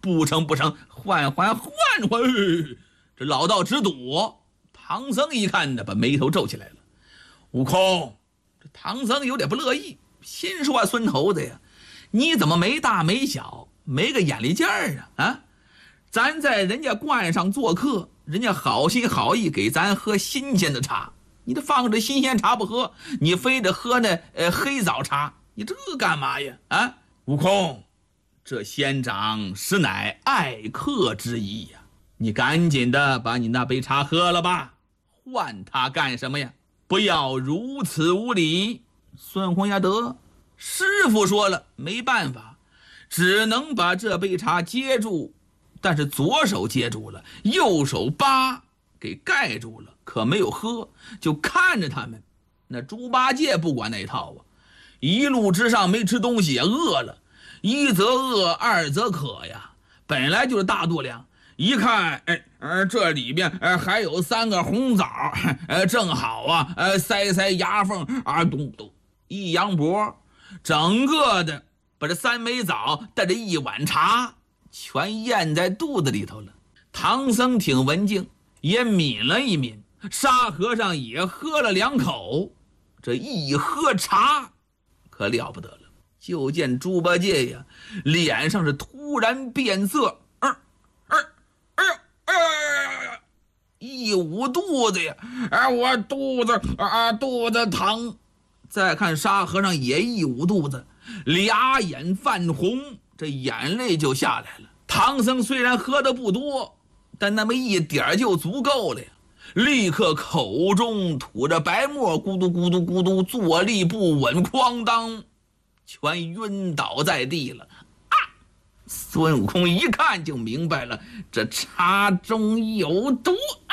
不成不成，换！这老道直躲。唐僧一看呢，把眉头皱起来了。悟空，这唐僧有点不乐意，心说孙猴子呀，你怎么没大没小，没个眼力劲儿啊？咱在人家观上做客，人家好心好意给咱喝新鲜的茶，你这放着新鲜茶不喝，你非得喝那黑枣茶，你这干嘛呀？啊，悟空，这仙长实乃爱客之意呀，你赶紧的把你那杯茶喝了吧，换他干什么呀？不要如此无礼。孙悟空呀，得，师傅说了，没办法，只能把这杯茶接住，但是左手接住了，右手给盖住了，可没有喝，就看着他们。那猪八戒不管那套啊，一路之上没吃东西也饿了，一则饿，二则渴呀，本来就是大肚量，一看这里边还有3个红枣，正好啊，塞牙缝啊，咚一扬脖，整个的把这3枚枣带着1碗茶全咽在肚子里头了。唐僧挺文静，也抿了一抿，沙和尚也喝了2口，这一喝茶可了不得了。就见猪八戒呀，脸上是突然变色，一捂肚子呀，我肚子疼。再看沙和尚也一捂肚子，俩眼泛红，这眼泪就下来了。唐僧虽然喝的不多，但那么一点就足够了呀。立刻口中吐着白沫，咕嘟咕嘟咕嘟，坐立不稳，哐当全晕倒在地了。孙悟空一看就明白了，这茶中有毒。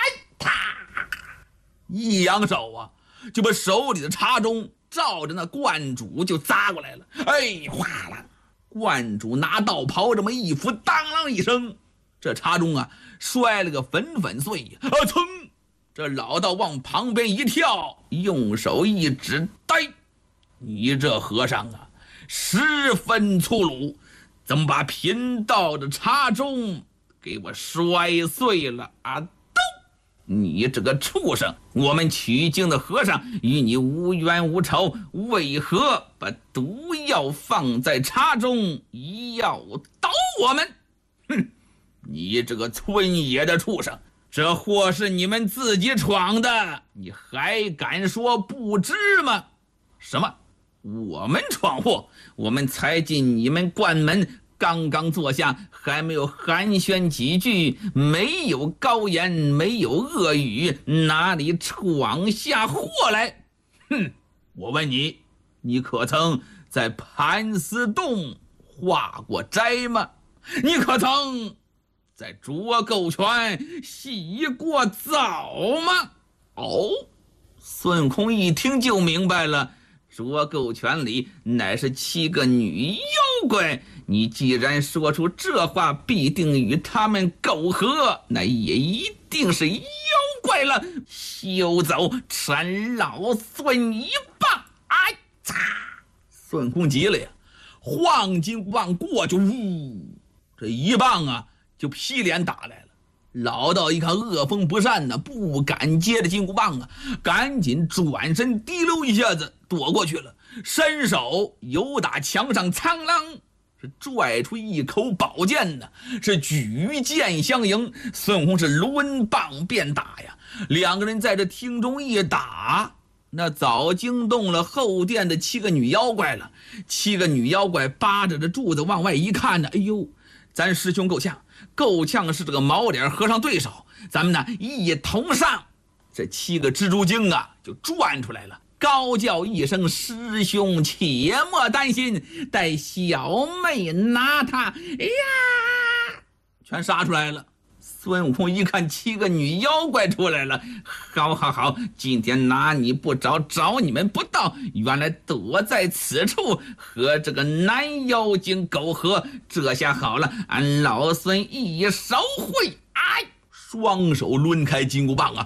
一扬手啊，就把手里的茶盅照着那观主就砸过来了。哗啦，观主拿刀刨这么一扶，当啷一声，这茶盅啊摔了个粉碎。噌，这老道往旁边一跳，用手一指，呆，你这和尚啊十分粗鲁，怎么把贫道的茶盅给我摔碎了啊？你这个畜生，我们取经的和尚与你无冤无仇，为何把毒药放在茶中，要刀我们？哼，你这个村野的畜生，这祸是你们自己闯的，你还敢说不知吗？什么？我们闯祸？我们才进你们关门，刚刚坐下，还没有寒暄几句，没有高言，没有恶语，哪里闯下祸来？哼！我问你，你可曾在盘丝洞化过斋吗？你可曾在卓沟泉洗过澡吗？孙悟空一听就明白了，卓沟泉里乃是7个女妖怪，你既然说出这话，必定与他们苟合，那也一定是妖怪了。休走，陈老孙一棒！孙悟空急了呀，晃金箍棒过去，这一棒啊就劈脸打来了。老道一看恶风不善呢，不敢接着金箍棒啊，赶紧转身滴溜一下子躲过去了，伸手由打墙上苍啷是拽出一口宝剑呢，是举剑相迎。孙悟空是抡棒便打呀，两个人在这厅中一打，那早惊动了后殿的7个女妖怪了。7个女妖怪扒着这柱子往外一看呢，哎呦，咱师兄够呛是这个毛脸和尚对手，咱们呢一同上。这7个蜘蛛精啊就转出来了，高叫一声：师兄且莫担心，待小妹拿他呀，全杀出来了。孙悟空一看7个女妖怪出来了，好，今天拿你不着，找你们不到，原来躲在此处和这个男妖精苟合，这下好了，俺老孙一手会。双手抡开金箍棒啊，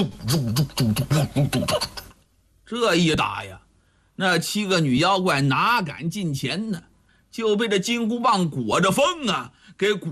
这一打呀，那7个女妖怪哪敢近前呢，就被这金箍棒裹着风啊给裹